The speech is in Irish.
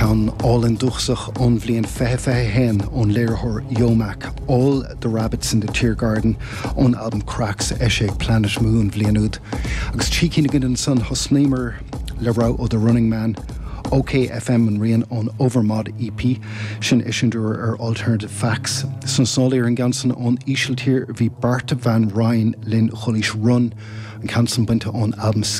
Ceann All-in Duchsach ón bhliain feithe hen ón léirthóir Yomak, All the Rabbits in the Tear Garden ón album Cracks Eshek Planet Moon bhlianúd. Agus tícín gin san hosnéimer le rá ó The Running Man, OK FM an rian on Overmod EP, sin isindur Alternative Facts. San snáir an gansan on Ísiltír hí Barta Van Ryan Lynn Cholis Run, an cansan buinte on album